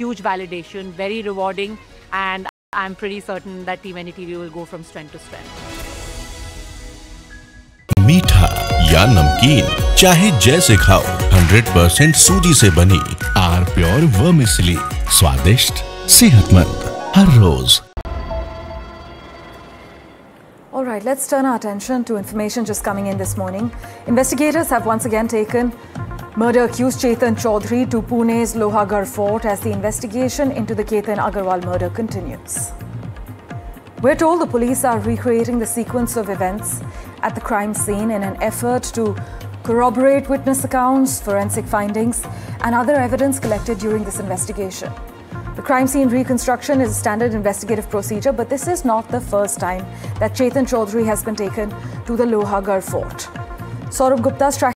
huge validation, very rewarding, and I'm pretty certain that Team NDTV will go from strength to strength. मीठा या नमकीन, चाहे जैसे खाओ, 100% सूजी से बनी आर प्योर वर्मिसेली, स्वादिष्ट, सेहतमंद हर रोज। All right, let's turn our attention to information just coming in this morning. Investigators have once again taken murder accused Chetan Chaudhary to Pune's Lohagarh Fort as the investigation into the Ketan Agarwal murder continues. We're told the police are recreating the sequence of events at the crime scene in an effort to corroborate witness accounts, forensic findings, and other evidence collected during this investigation. The crime scene reconstruction is a standard investigative procedure, but this is not the first time that Chetan Chaudhary has been taken to the Lohagarh Fort. Saurabh Gupta's tracking